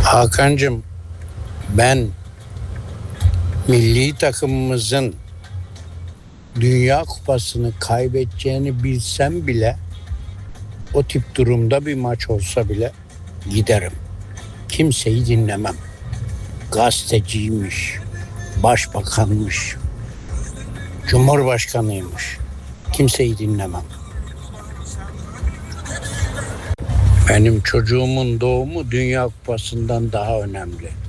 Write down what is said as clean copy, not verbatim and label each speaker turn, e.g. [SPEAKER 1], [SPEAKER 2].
[SPEAKER 1] Hakan'cığım, ben milli takımımızın Dünya Kupası'nı kaybedeceğini bilsem bile, o tip durumda bir maç olsa bile giderim. Kimseyi dinlemem. Gazeteciymiş, başbakanmış, cumhurbaşkanıymış. Kimseyi dinlemem. Benim çocuğumun doğumu Dünya Kupası'ndan daha önemli.